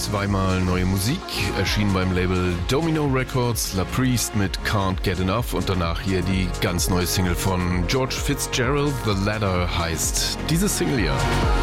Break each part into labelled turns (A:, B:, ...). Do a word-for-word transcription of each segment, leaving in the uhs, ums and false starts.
A: Zweimal neue Musik, erschien beim Label Domino Records, La Priest mit Can't Get Enough und danach hier die ganz neue Single von George Fitzgerald, The Ladder heißt diese Single ja.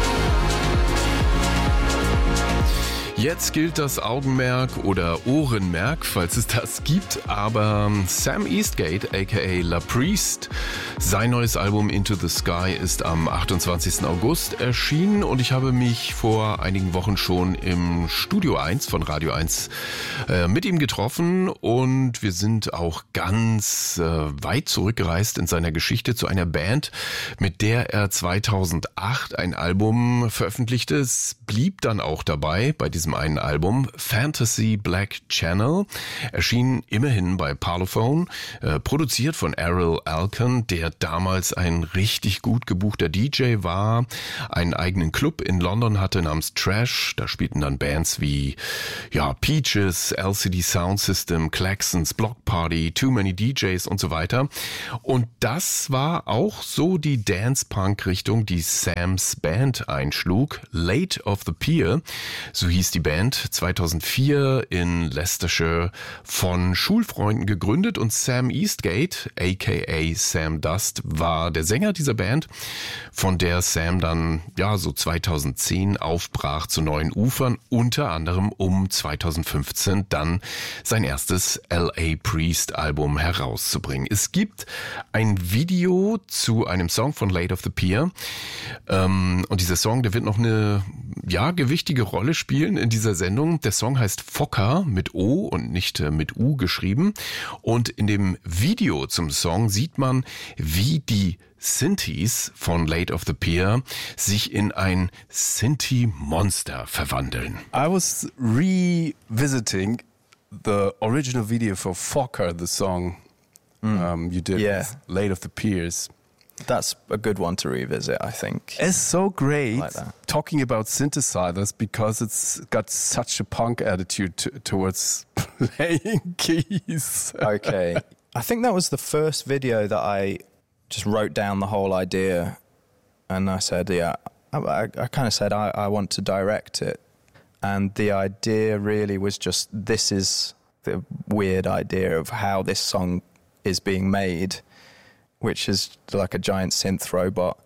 A: Jetzt gilt das Augenmerk oder Ohrenmerk, falls es das gibt, aber Sam Eastgate, aka La Priest, sein neues Album Into the Sky ist am achtundzwanzigsten August erschienen und ich habe mich vor einigen Wochen schon im Studio eins von Radio eins äh, mit ihm getroffen und wir sind auch ganz äh, weit zurückgereist in seiner Geschichte zu einer Band, mit der er zweitausendacht ein Album veröffentlichte. Es blieb dann auch dabei bei diesem ein Album, Fantasy Black Channel, erschien immerhin bei Parlophone, äh, produziert von Errol Alkan, der damals ein richtig gut gebuchter D J war, einen eigenen Club in London hatte namens Trash, da spielten dann Bands wie ja Peaches, L C D Sound System, Klaxons, Block Party, Too Many D Js und so weiter. Und das war auch so die Dance-Punk-Richtung, die Sams Band einschlug, Late of the Pier, so hieß die Band, zweitausendvier in Leicestershire von Schulfreunden gegründet und Sam Eastgate, aka Sam Dust, war der Sänger dieser Band, von der Sam dann ja so zweitausendzehn aufbrach zu neuen Ufern, unter anderem um zweitausendfünfzehn dann sein erstes L A Priest Album herauszubringen. Es gibt ein Video zu einem Song von Late of the Pier ähm, und dieser Song, der wird noch eine ja gewichtige Rolle spielen in dieser Sendung. Der Song heißt Fokker mit O und nicht mit U geschrieben. Und in dem Video zum Song sieht man, wie die Synthes von Late of the Pier sich in ein Synthi-Monster verwandeln.
B: I was revisiting the original video for Fokker, the song mm. um, you did
C: yeah.
B: with Late of the Piers.
C: That's a good one to revisit, I think.
B: It's so great
C: like
B: talking about synthesizers because it's got such a punk attitude to, towards playing keys.
C: Okay. I think that was the first video that I just wrote down the whole idea and I said, yeah, I, I, I kind of said I, I want to direct it. And the idea really was just, this is the weird idea of how this song is being made, which is like a giant synth robot.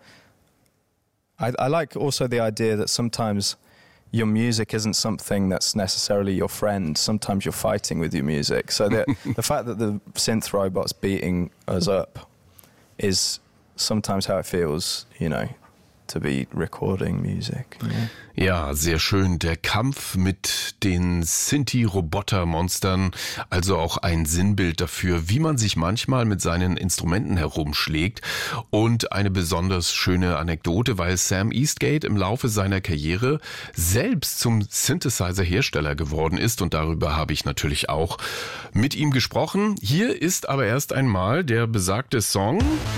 C: I, I like also the idea that sometimes your music isn't something that's necessarily your friend. Sometimes you're fighting with your music. So the, the fact that the synth robot's beating us up is sometimes how it feels, you know, to be recording music. Yeah.
A: Ja, sehr schön. Der Kampf mit den Synthi-Roboter-Monstern, also auch ein Sinnbild dafür, wie man sich manchmal mit seinen Instrumenten herumschlägt. Und eine besonders schöne Anekdote, weil Sam Eastgate im Laufe seiner Karriere selbst zum Synthesizer-Hersteller geworden ist. Und darüber habe ich natürlich auch mit ihm gesprochen. Hier ist aber erst einmal der besagte Song.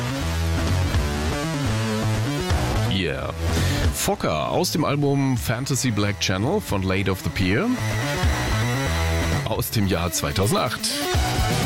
A: Yeah. Fokker aus dem Album Fantasy Black Channel von Late of the Pier aus dem Jahr zweitausendacht.